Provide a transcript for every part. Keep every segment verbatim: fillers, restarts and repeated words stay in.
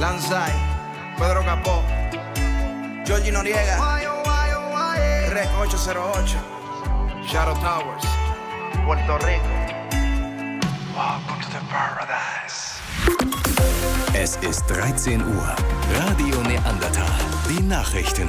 Lanzai, Pedro Capó, Georgie Noriega, Rec ocho cero ocho, Shadow Towers, Puerto Rico. Welcome to the paradise. Es ist dreizehn Uhr. Radio Neandertal. Die Nachrichten.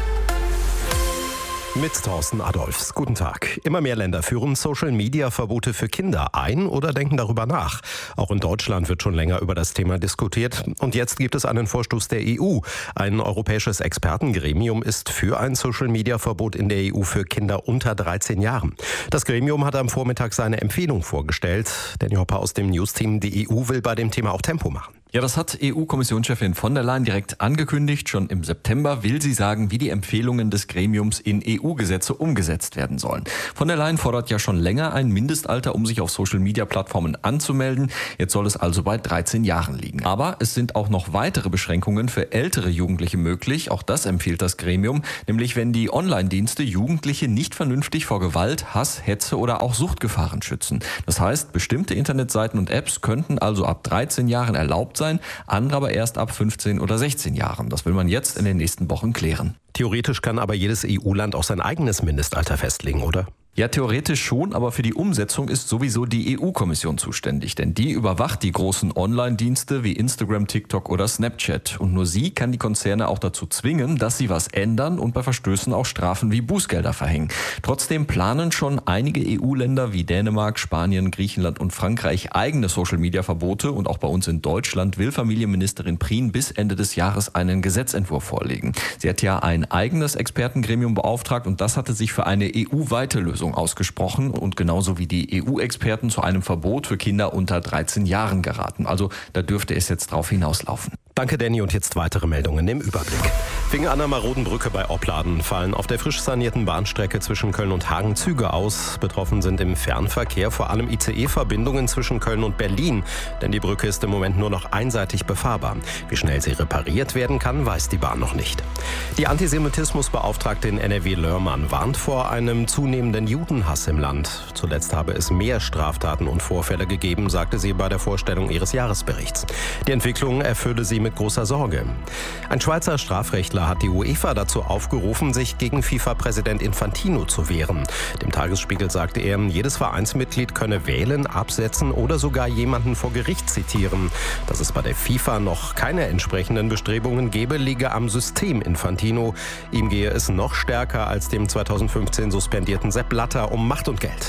Mit Thorsten Adolfs. Guten Tag. Immer mehr Länder führen Social-Media-Verbote für Kinder ein oder denken darüber nach. Auch in Deutschland wird schon länger über das Thema diskutiert. Und jetzt gibt es einen Vorstoß der E U. Ein europäisches Expertengremium ist für ein Social-Media-Verbot in der E U für Kinder unter dreizehn Jahren. Das Gremium hat am Vormittag seine Empfehlung vorgestellt. Danny Hopper aus dem News-Team. Die E U will bei dem Thema auch Tempo machen. Ja, das hat E U-Kommissionschefin von der Leyen direkt angekündigt. Schon im September will sie sagen, wie die Empfehlungen des Gremiums in E U-Gesetze umgesetzt werden sollen. Von der Leyen fordert ja schon länger ein Mindestalter, um sich auf Social-Media-Plattformen anzumelden. Jetzt soll es also bei dreizehn Jahren liegen. Aber es sind auch noch weitere Beschränkungen für ältere Jugendliche möglich. Auch das empfiehlt das Gremium, nämlich wenn die Online-Dienste Jugendliche nicht vernünftig vor Gewalt, Hass, Hetze oder auch Suchtgefahren schützen. Das heißt, bestimmte Internetseiten und Apps könnten also ab dreizehn Jahren erlaubt sein, andere aber erst ab fünfzehn oder sechzehn Jahren. Das will man jetzt in den nächsten Wochen klären. Theoretisch kann aber jedes E U-Land auch sein eigenes Mindestalter festlegen, oder? Ja, theoretisch schon, aber für die Umsetzung ist sowieso die E U-Kommission zuständig, denn die überwacht die großen Online-Dienste wie Instagram, TikTok oder Snapchat. Und nur sie kann die Konzerne auch dazu zwingen, dass sie was ändern und bei Verstößen auch Strafen wie Bußgelder verhängen. Trotzdem planen schon einige E U-Länder wie Dänemark, Spanien, Griechenland und Frankreich eigene Social-Media-Verbote und auch bei uns in Deutschland will Familienministerin Prien bis Ende des Jahres einen Gesetzentwurf vorlegen. Sie hat ja ein eigenes Expertengremium beauftragt und das hatte sich für eine E U-weite Lösung ausgesprochen und genauso wie die E U-Experten zu einem Verbot für Kinder unter dreizehn Jahren geraten. Also da dürfte es jetzt drauf hinauslaufen. Danke, Danny. Und jetzt weitere Meldungen im Überblick. Wegen einer maroden Brücke bei Opladen fallen auf der frisch sanierten Bahnstrecke zwischen Köln und Hagen Züge aus. Betroffen sind im Fernverkehr vor allem I C E-Verbindungen zwischen Köln und Berlin. Denn die Brücke ist im Moment nur noch einseitig befahrbar. Wie schnell sie repariert werden kann, weiß die Bahn noch nicht. Die Antisemitismusbeauftragte in N R W Lörmann warnt vor einem zunehmenden Judenhass im Land. Zuletzt habe es mehr Straftaten und Vorfälle gegeben, sagte sie bei der Vorstellung ihres Jahresberichts. Die Entwicklung erfülle sie mit großer Sorge. Ein Schweizer Strafrechtler hat die UEFA dazu aufgerufen, sich gegen FIFA-Präsident Infantino zu wehren. Dem Tagesspiegel sagte er, jedes Vereinsmitglied könne wählen, absetzen oder sogar jemanden vor Gericht zitieren. Dass es bei der FIFA noch keine entsprechenden Bestrebungen gebe, liege am System Infantino. Ihm gehe es noch stärker als dem zweitausendfünfzehn suspendierten Sepp Blatter um Macht und Geld.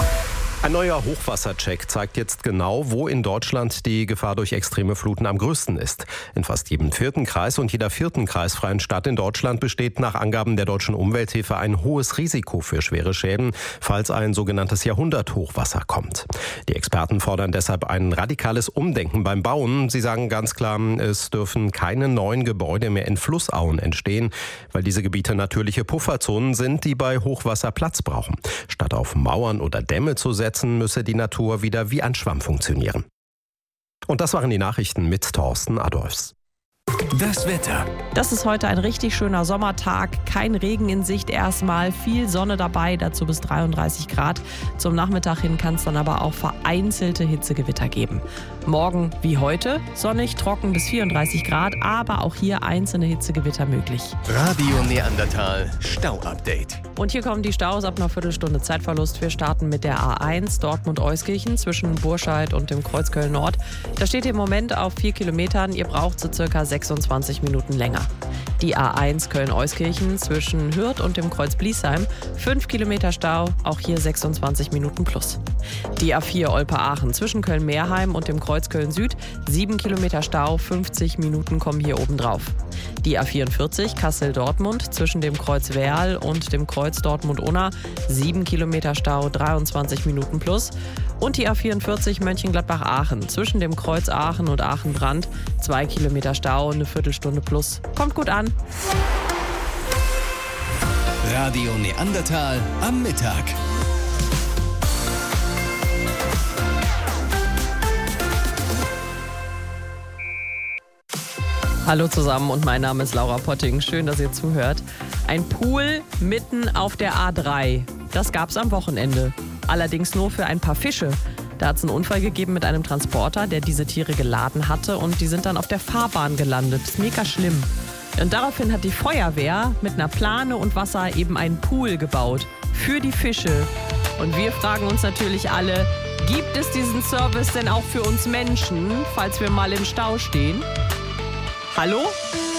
Ein neuer Hochwassercheck zeigt jetzt genau, wo in Deutschland die Gefahr durch extreme Fluten am größten ist. In fast jedem vierten Kreis und jeder vierten kreisfreien Stadt in Deutschland besteht nach Angaben der Deutschen Umwelthilfe ein hohes Risiko für schwere Schäden, falls ein sogenanntes Jahrhunderthochwasser kommt. Die Experten fordern deshalb ein radikales Umdenken beim Bauen. Sie sagen ganz klar, es dürfen keine neuen Gebäude mehr in Flussauen entstehen, weil diese Gebiete natürliche Pufferzonen sind, die bei Hochwasser Platz brauchen. Statt auf Mauern oder Dämme zu setzen, müsse die Natur wieder wie ein Schwamm funktionieren. Und das waren die Nachrichten mit Thorsten Adolfs. Das Wetter. Das ist heute ein richtig schöner Sommertag. Kein Regen in Sicht erstmal, viel Sonne dabei, dazu bis dreiunddreißig Grad. Zum Nachmittag hin kann es dann aber auch vereinzelte Hitzegewitter geben. Morgen wie heute, sonnig, trocken bis vierunddreißig Grad, aber auch hier einzelne Hitzegewitter möglich. Radio Neandertal Stau-Update. Und hier kommen die Staus ab einer Viertelstunde Zeitverlust. Wir starten mit der A eins Dortmund-Euskirchen zwischen Burscheid und dem Kreuz Köln-Nord. Da steht ihr im Moment auf vier Kilometern. Ihr braucht so circa sechsundzwanzig Minuten länger. Die A eins Köln-Euskirchen zwischen Hürth und dem Kreuz Bliesheim. fünf Kilometer Stau, auch hier sechsundzwanzig Minuten plus. Die A vier Olpe-Aachen zwischen Köln-Meerheim und dem Kreuz Köln-Süd. sieben Kilometer Stau, fünfzig Minuten kommen hier oben drauf. Die A vierundvierzig Kassel-Dortmund zwischen dem Kreuz Werl und dem Kreuz Dortmund-Unna. sieben Kilometer Stau, dreiundzwanzig Minuten plus. Und die A vierundvierzig Mönchengladbach-Aachen zwischen dem Kreuz Aachen und Aachen-Brand. zwei Kilometer Stau, eine Viertelstunde plus. Kommt gut an. Radio Neandertal am Mittag. Hallo zusammen und mein Name ist Laura Potting. Schön, dass ihr zuhört. Ein Pool mitten auf der A drei. Das gab's am Wochenende. Allerdings nur für ein paar Fische. Da hat es einen Unfall gegeben mit einem Transporter, der diese Tiere geladen hatte und die sind dann auf der Fahrbahn gelandet. Das ist mega schlimm. Und daraufhin hat die Feuerwehr mit einer Plane und Wasser eben einen Pool gebaut für die Fische. Und wir fragen uns natürlich alle, gibt es diesen Service denn auch für uns Menschen, falls wir mal im Stau stehen? Hallo?